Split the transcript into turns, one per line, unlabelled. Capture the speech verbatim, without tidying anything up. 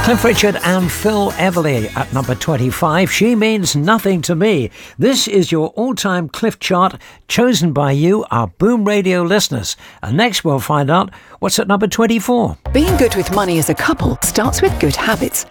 Cliff Richard and Phil Everly at number twenty-five. She Means Nothing to Me. This is your all-time Cliff chart chosen by you, our Boom Radio listeners. And next we'll find out what's at number twenty-four.
Being good with money as a couple starts with good habits.